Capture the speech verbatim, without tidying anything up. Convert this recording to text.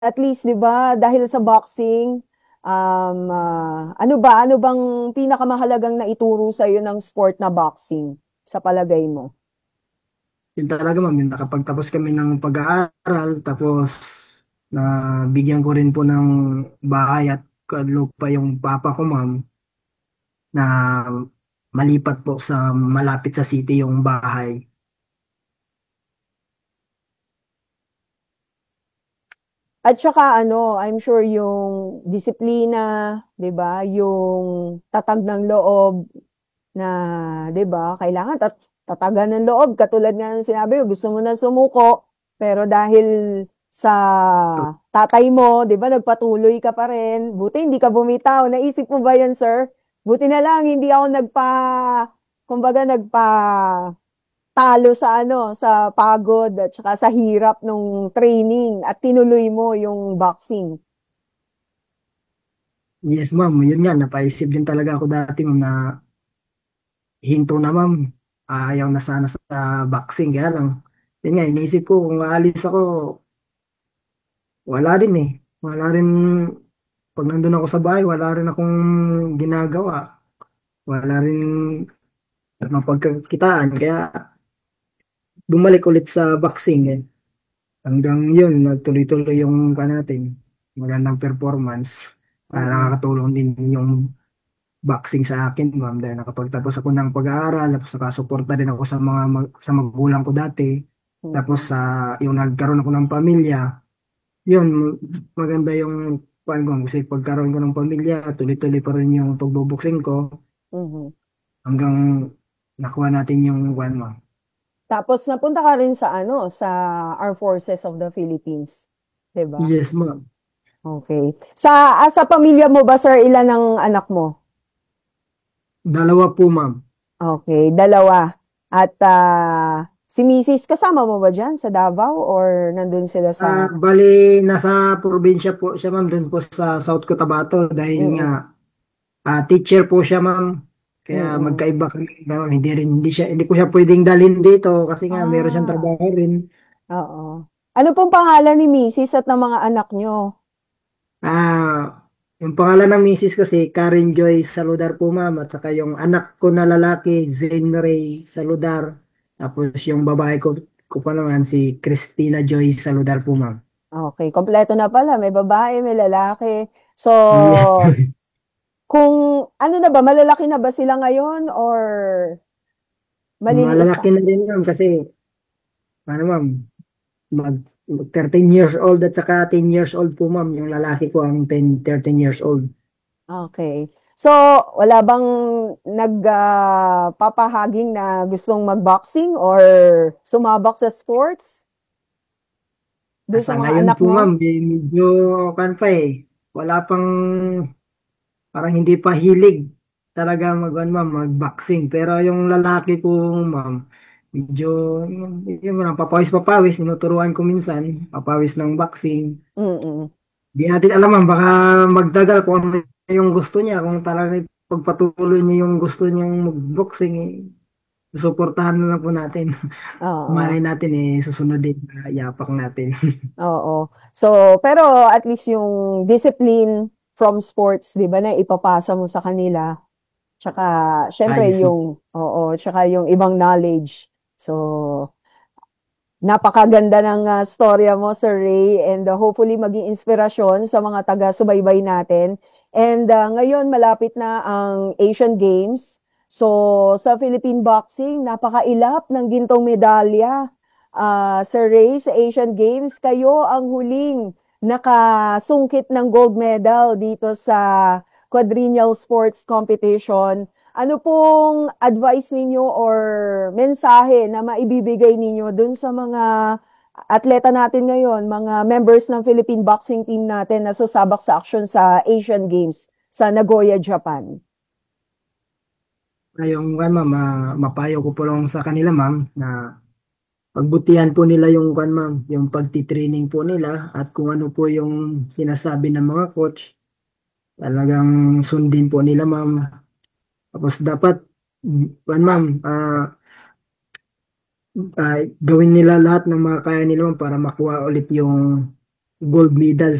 at least 'di ba dahil sa boxing, um, ah, ano ba ano bang pinakamahalagang naituro sa ng sport na boxing sa palagay mo? Yun talaga ma'am, yung nakapagtapos kami ng pag-aaral, tapos na bigyan ko rin po ng bahay at lupa yung papa ko ma'am, na malipat po sa malapit sa city yung bahay. At saka ano, I'm sure yung disiplina, 'di ba? Yung tatag ng loob na, 'di ba? Kailangan tat tatagan ng loob katulad nga ng sinabi mo, gusto mo na sumuko, pero dahil sa tatay mo, 'di ba, nagpatuloy ka pa rin. Buti hindi ka bumitaw. Naisip mo ba 'yan, sir? Buti na lang hindi ako nagpa kumbaga nagpa talo sa ano, sa pagod at saka sa hirap nung training at tinuloy mo yung boxing. Yes ma'am, yun nga, napaisip din talaga ako dati ma'am na hinto na ma'am, ayaw na sana sa boxing, kaya lang, yun nga, iniisip ko kung aalis ako, wala rin eh. Wala rin, pag nandun ako sa bahay, wala rin akong ginagawa. Wala rin mapagkakitaan, kaya bumalik ulit sa boxing eh. Hanggang yun, nagtuloy-tuloy yung ka natin, magandang performance. Ah, Oo. nakakatulong din yung boxing sa akin, ma'am, dahil nakapagtapos ako ng pag-aaral, tapos nakasuporta din ako sa mga mag- sa magulang ko dati. Tapos Mm-mm. sa yung nagkaroon ako ng pamilya, yun, maganda yung paano ko, kasi pagkaroon ko ng pamilya, tuloy-tuloy pa rin yung pagboboxing ko Mhm. hanggang nakuha natin yung one, ma'am. Tapos napunta ka rin sa ano, sa Armed Forces of the Philippines, 'di ba? Yes, ma'am. Okay. Sa ah, sa pamilya mo ba, sir, ilan ang anak mo? Dalawa po, ma'am. Okay, dalawa. At ah, si misis kasama mo ba diyan sa Davao or nandun sila Ah, sa bali, nasa probinsya po siya, ma'am, doon po sa South Cotabato dahil nga Mm-mm. ah, teacher po siya, ma'am. Kaya Mm-mm. magkaiba kami, ma'am. Hindi rin, hindi siya, hindi ko siya pwedeng dalhin dito kasi nga meron siyang Ah, trabaho rin. oo. Ano pong pangalan ni misis at ng mga anak nyo? Ah, yung pangalan ng misis kasi Karen Joy Saludar po, ma'am, at saka yung anak ko na lalaki Zane Ray Saludar. Tapos yung babae ko ko pa naman si Christina Joy Saludar po, ma'am. Okay, kompleto na pala. May babae, may lalaki. So, Yeah. kung ano na ba, malalaki na ba sila ngayon or maliliit pa? Malalaki na din, ma'am, kasi ano, ma'am, mag mag thirteen years old at saka ten years old po, ma'am. Yung lalaki ko ang ten thirteen years old. Okay. So, wala bang nagpapahaging na gustong mag-boxing or sumabak sa sports doon sa Sa mga ngayon anak po, mo? ma'am, eh, medyo kan pa eh. Wala pang, parang hindi pa hilig talaga mag, ano, ma'am, mag-boxing. Pero yung lalaki ko, ma'am, medyo, yung, yung parang papawis-papawis, tinuturuan ko minsan, papawis ng boxing. Mm-mm. Di natin alam, ma'am, baka magdagal kung ano yung gusto niya, kung talaga pagpatuloy niya yung gusto niyang mag-boxing, eh, susuportahan na lang po natin. Oo. Malay natin, eh, susunod din, yapak natin. Oo. So, pero at least yung discipline from sports, 'di ba, na ipapasa mo sa kanila. Tsaka syempre Ayos. yung oo, tsaka yung ibang knowledge. So, napakaganda ng ah, storya mo, Sir Ray, and ah, hopefully maging inspirasyon sa mga taga-subaybay natin. And ah, ngayon malapit na ang Asian Games. So, sa Philippine boxing, napakailap ng gintong medalya. Ah, Sir Ray, sa Asian Games, kayo ang huling nakasungkit ng gold medal dito sa quadrennial sports competition. Ano pong advice ninyo or mensahe na maibibigay ninyo dun sa mga atleta natin ngayon, mga members ng Philippine boxing team natin na sasabak sa action sa Asian Games sa Nagoya, Japan? Yung kan ma'am, ma- mapayo ko po lang sa kanila, ma'am, na pagbutihan po nila yung kan ma'am, yung pagtitraining po nila at kung ano po yung sinasabi ng mga coach, talagang sundin po nila, ma'am. Tapos dapat mm, kan ma'am, ah, ah, gawin nila lahat ng mga kaya nila, ma'am, para makuha ulit yung gold medal